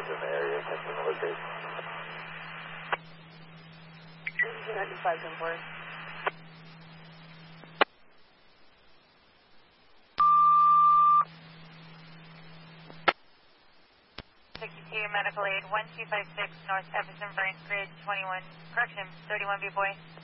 in the area, catching the location. 95 Medical aid 1256 North Epperson Branch Grid 21, correction, 31 B boy.